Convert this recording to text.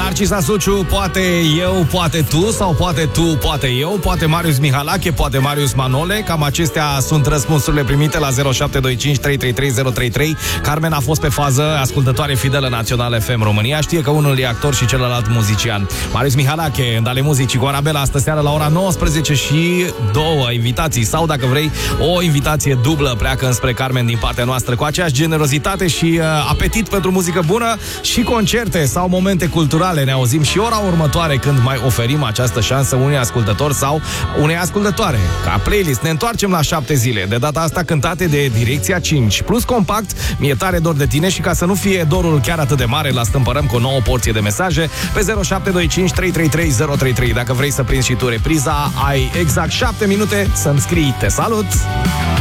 Narcisa Suciu, poate eu, poate tu, sau poate tu, poate eu, poate Marius Mihalache, poate Marius Manole. Cam acestea sunt răspunsurile primite la 0725 333 033. Carmen a fost pe fază, ascultătoare fidelă Național FM România. Știe că unul e actor și celălalt muzician. Marius Mihalache, în Dale Muzicii cu Arabela, astă seară la ora 19 și 2 invitații. Sau, dacă vrei, o invitație dublă pleacă înspre Carmen din partea noastră, cu aceeași generozitate și apetit pentru muzică bună și concerte sau momente culturale. Ne auzim și ora următoare, când mai oferim această șansă unui ascultător sau unei ascultătoare. Ca playlist ne întoarcem la 7 zile, de data asta cântate de Direcția 5. Plus compact, Mi-e tare dor de tine, și ca să nu fie dorul chiar atât de mare, la stâmpărăm cu o nouă porție de mesaje pe 0725 333 033. Dacă vrei să prinzi și tu repriza, ai exact 7 minute să-mi scrii. Te salut!